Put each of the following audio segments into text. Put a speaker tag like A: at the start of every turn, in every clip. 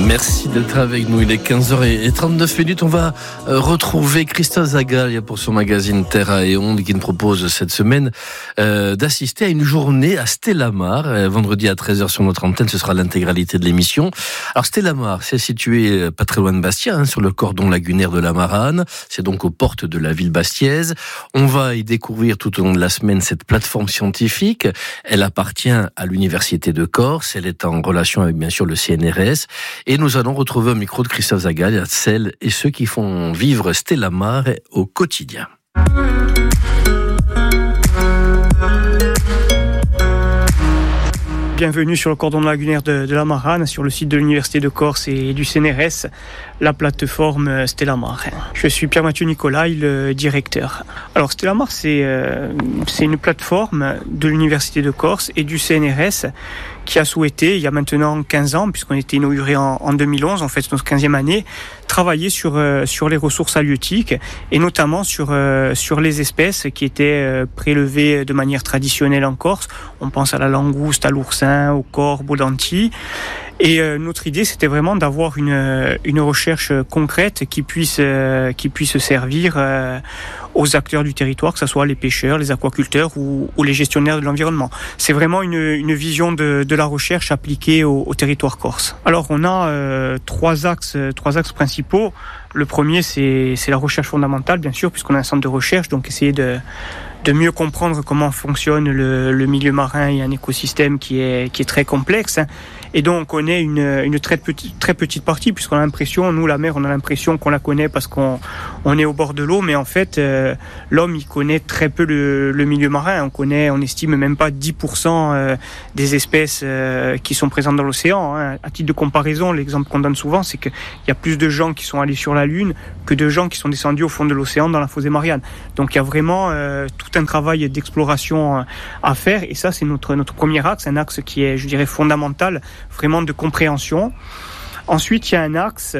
A: Merci d'être avec nous. Il est 15h39. On va retrouver Christophe Zagalia pour son magazine Terre et Ondes qui nous propose cette semaine d'assister à une journée à Stellamar. Vendredi à 13h sur notre antenne, ce sera l'intégralité de l'émission. Alors Stellamar, c'est situé pas très loin de Bastia, sur le cordon lagunaire de la Marane. C'est donc aux portes de la ville bastiaise. On va y découvrir tout au long de la semaine cette plateforme scientifique. Elle appartient à l'Université de Corse. Elle est en relation avec bien sûr le CNRS. Et nous allons retrouver au micro de Christophe Zagalia celles et ceux qui font vivre Stellamar au quotidien.
B: Bienvenue sur le cordon lagunaire de la Marane, sur le site de l'Université de Corse et du CNRS, la plateforme Stellamar. Je suis Pierre-Mathieu Nicolai, le directeur. Alors Stellamar, c'est une plateforme de l'Université de Corse et du CNRS qui a souhaité, il y a maintenant 15 ans, puisqu'on a été inauguré en 2011, en fait notre 15e année, travailler sur les ressources halieutiques et notamment sur les espèces qui étaient prélevées de manière traditionnelle en Corse. On pense à la langouste, à l'oursin, au corbe, aux lentilles. Et notre idée, c'était vraiment d'avoir une recherche concrète qui puisse servir aux acteurs du territoire, que ce soit les pêcheurs, les aquaculteurs ou les gestionnaires de l'environnement. C'est vraiment une vision de la recherche appliquée au territoire corse. Alors, on a trois axes principaux. Le premier, c'est la recherche fondamentale, bien sûr, puisqu'on a un centre de recherche, donc essayer de mieux comprendre comment fonctionne le milieu marin et un écosystème qui est très complexe. Et donc, on connaît une très petite partie, puisqu'on a l'impression, nous, la mer, on a l'impression qu'on la connaît parce qu'on est au bord de l'eau, mais en fait, l'homme, il connaît très peu le milieu marin. On estime même pas 10% des espèces qui sont présentes dans l'océan. À titre de comparaison, l'exemple qu'on donne souvent, c'est qu'il y a plus de gens qui sont allés sur la Lune que de gens qui sont descendus au fond de l'océan dans la fosse des Mariannes. Donc, il y a vraiment tout un travail d'exploration à faire, et ça, c'est notre premier axe, un axe qui est, je dirais, fondamental, vraiment de compréhension. Ensuite, il y a un axe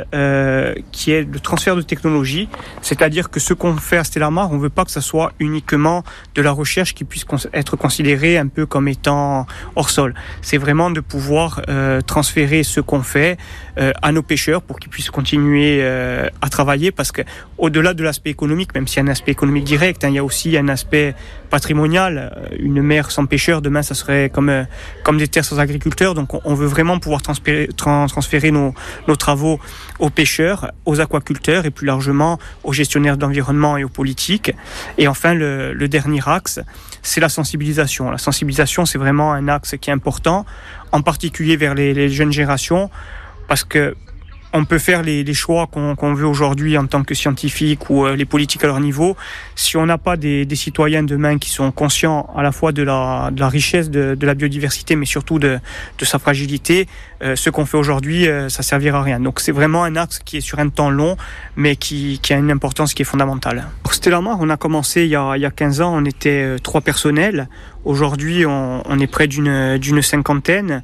B: qui est le transfert de technologie, c'est-à-dire que ce qu'on fait à Stellamar, on ne veut pas que ça soit uniquement de la recherche qui puisse être considérée un peu comme étant hors sol. C'est vraiment de pouvoir transférer ce qu'on fait à nos pêcheurs pour qu'ils puissent continuer à travailler, parce que au-delà de l'aspect économique, même s'il y a un aspect économique direct, il y a aussi un aspect patrimonial. Une mer sans pêcheurs, demain, ça serait comme des terres sans agriculteurs. Donc, on veut vraiment pouvoir transférer nos travaux aux pêcheurs, aux aquaculteurs et plus largement aux gestionnaires d'environnement et aux politiques. Et enfin, le dernier axe, c'est la sensibilisation. La sensibilisation, c'est vraiment un axe qui est important, en particulier vers les jeunes générations, parce que on peut faire les choix qu'on veut aujourd'hui en tant que scientifique ou les politiques à leur niveau. Si on n'a pas des citoyens demain qui sont conscients à la fois de la richesse de la biodiversité, mais surtout de sa fragilité, ce qu'on fait aujourd'hui, ça servira à rien. Donc c'est vraiment un axe qui est sur un temps long, mais qui a une importance qui est fondamentale. Pour Stellamar, on a commencé il y a 15 ans, on était 3 personnels. Aujourd'hui, on est près d'une cinquantaine.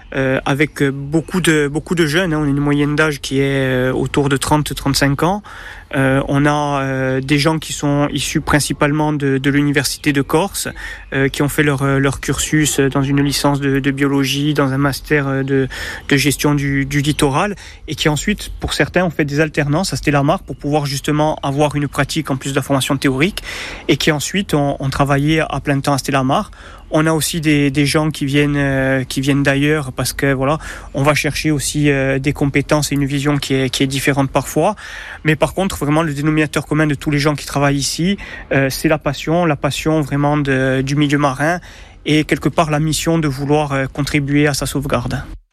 B: Avec beaucoup de jeunes, on a une moyenne d'âge qui est autour de 30-35 ans. On a des gens qui sont issus principalement de l'Université de Corse, qui ont fait leur cursus dans une licence de biologie, dans un master de gestion du littoral, et qui ensuite, pour certains, ont fait des alternances à Stellamar pour pouvoir justement avoir une pratique en plus de la formation théorique, et qui ensuite ont travaillé à plein temps à Stellamar. On a aussi des gens qui viennent d'ailleurs, parce que voilà, on va chercher aussi des compétences et une vision qui est différente parfois. Mais par contre, vraiment, le dénominateur commun de tous les gens qui travaillent ici, c'est la passion vraiment du milieu marin, et quelque part la mission de vouloir contribuer à sa sauvegarde.